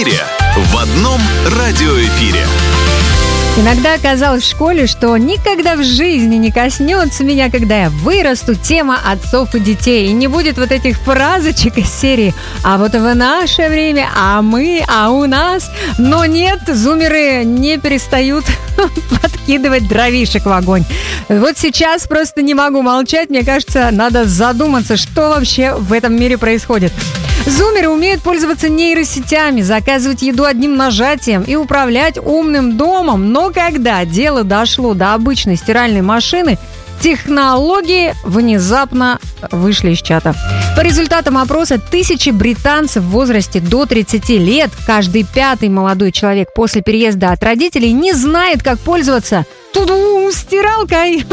В одном радиоэфире. Иногда казалось в школе, что никогда в жизни не коснется меня, когда я вырасту, тема отцов и детей. И не будет вот этих фразочек из серии «А вот в наше время, а мы, а у нас». Но нет, зумеры не перестают подкидывать дровишек в огонь. Вот сейчас просто не могу молчать. Мне кажется, надо задуматься, что вообще в этом мире происходит. Зумеры умеют пользоваться нейросетями, заказывать еду одним нажатием и управлять умным домом. Но когда дело дошло до обычной стиральной машины, технологии внезапно вышли из чата. По результатам опроса тысячи британцев в возрасте до 30 лет, каждый пятый молодой человек после переезда от родителей не знает, как пользоваться стиралкой.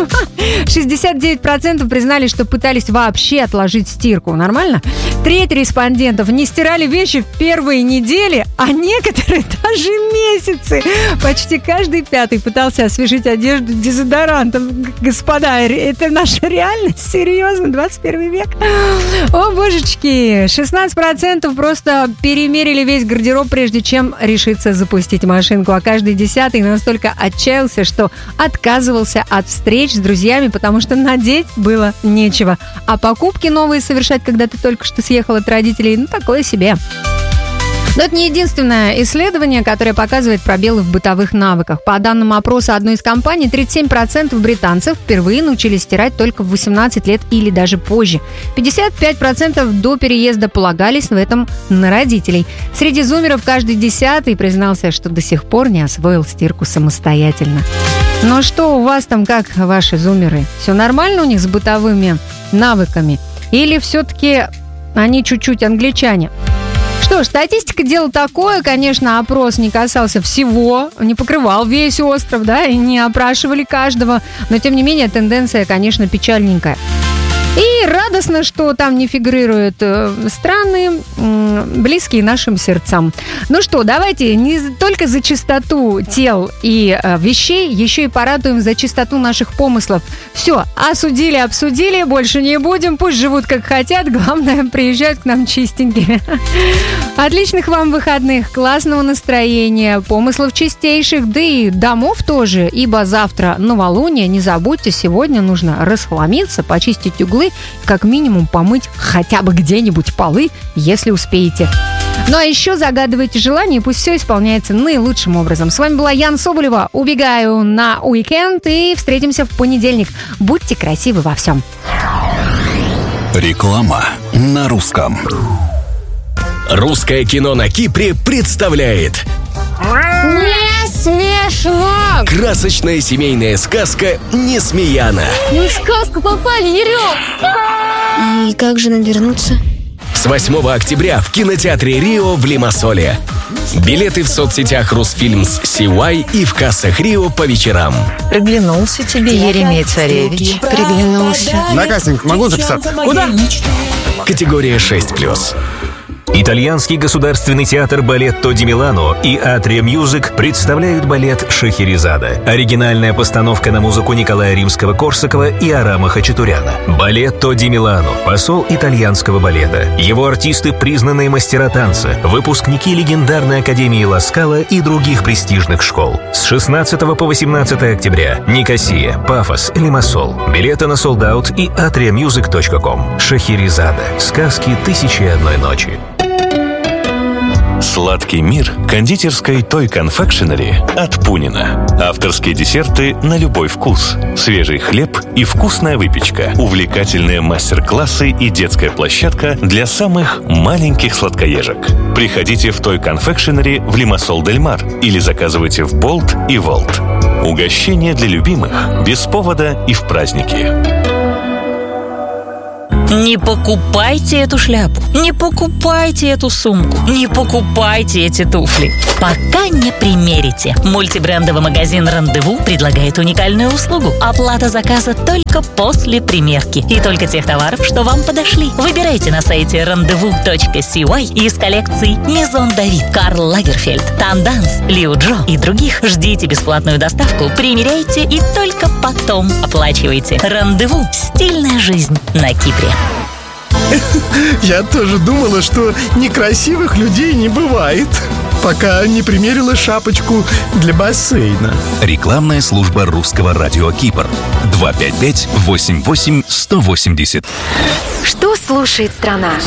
69% признали, что пытались вообще отложить стирку. Нормально? Треть респондентов не стирали вещи в первые недели, а некоторые даже месяцы. Почти каждый пятый пытался освежить одежду дезодорантом. Господа, это наша реальность? Серьезно? 21 век? О, божечки! 16% просто перемерили весь гардероб, прежде чем решиться запустить машинку. А каждый десятый настолько отчаялся, что отказывался от встреч с друзьями, потому что надеть было нечего. А покупки новые совершать, когда ты только что съехал от родителей, такое себе. Но это не единственное исследование, которое показывает пробелы в бытовых навыках. По данным опроса одной из компаний, 37% британцев впервые научились стирать только в 18 лет или даже позже. 55% до переезда полагались в этом на родителей. Среди зумеров каждый десятый признался, что до сих пор не освоил стирку самостоятельно. Но что у вас там, как ваши зумеры? Все нормально у них с бытовыми навыками? Или все-таки они чуть-чуть англичане? Что ж, статистика дело такое, конечно, опрос не касался всего, не покрывал весь остров, да, и не опрашивали каждого, но тем не менее тенденция, конечно, печальненькая. И радостно, что там не фигурируют страны, близкие нашим сердцам. Ну что, давайте не только за чистоту тел и вещей, еще и порадуем за чистоту наших помыслов. Все, осудили, обсудили, больше не будем, пусть живут как хотят, главное, приезжают к нам чистенькими. Отличных вам выходных, классного настроения, помыслов чистейших, да и домов тоже, ибо завтра новолуние, не забудьте, сегодня нужно расхламиться, почистить углы, как минимум помыть хотя бы где-нибудь полы, если успеете. Ну а еще загадывайте желания, пусть все исполняется наилучшим образом. С вами была Яна Соболева. Убегаю на уикенд и встретимся в понедельник. Будьте красивы во всем. Реклама на русском. Русское кино на Кипре представляет Не смешно! красочная семейная сказка «Несмеяна». Мы в сказку попали, Ерём! И как же нам вернуться? С 8 октября в кинотеатре «Рио» в Лимассоле. Билеты в соцсетях «Русфильмс», «Сиуай» и в кассах «Рио» по вечерам. Приглянулся тебе Еремей Царевич. Приглянулся. На кастинг могу записаться? Куда? Категория 6+. Итальянский государственный театр «Балетто ди Милано» и «Атрия Мьюзик» представляют балет «Шахерезада». Оригинальная постановка на музыку Николая Римского-Корсакова и Арама Хачатуряна. «Балетто ди Милано» – посол итальянского балета. Его артисты – признанные мастера танца, выпускники легендарной Академии Ла Скала и других престижных школ. С 16 по 18 октября. Никосия, Пафос, Лимассол. Билеты на Souldout и atriamusic.com. «Шахерезада». Сказки «Тысячи и одной ночи». Сладкий мир кондитерской Toy Confectionery от Пунина. Авторские десерты на любой вкус. Свежий хлеб и вкусная выпечка. Увлекательные мастер-классы и детская площадка для самых маленьких сладкоежек. Приходите в Toy Confectionery в Лимассол Дель Мар или заказывайте в Болт и Волт. Угощение для любимых без повода и в праздники. Не покупайте эту шляпу, не покупайте эту сумку, не покупайте эти туфли, пока не примерите. Мультибрендовый магазин «Рандеву» предлагает уникальную услугу. Оплата заказа только после примерки. И только тех товаров, что вам подошли. Выбирайте на сайте rendezvous.cy из коллекций Мезон Давид, Карл Лагерфельд, Танданс, Лиу Джо и других. Ждите бесплатную доставку, примеряйте и только потом оплачивайте. «Рандеву» – стильная жизнь на Кипре. Я тоже думала, что некрасивых людей не бывает. пока не примерила шапочку для бассейна. Рекламная служба русского радио Кипр. 255-88-180. Что слушает страна?